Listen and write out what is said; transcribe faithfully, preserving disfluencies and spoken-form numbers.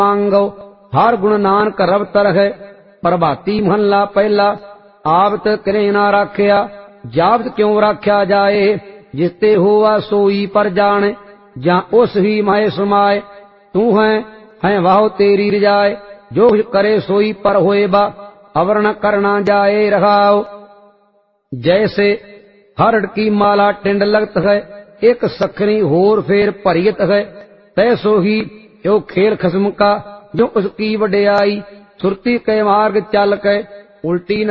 मांगो हर गुण नानक रब तरह। प्रभाती महला पहला आबत करे ना राख्या जाबत क्यों राख्या जाए। जिसते हुआ सोई पर जाने जा उस ही माए समाए। तू है है वाह तेरी रिजाए जो करे सोई पर होए बा अवर्ण करना जाए रखाओ। जैसे हरड़ की माला टिंड लगत है एक सखनी होर फेर भरियत है। तैसो ही यो खेल खसम का जो उसकी वड्याई सुरती के मार्ग चल के उल्टी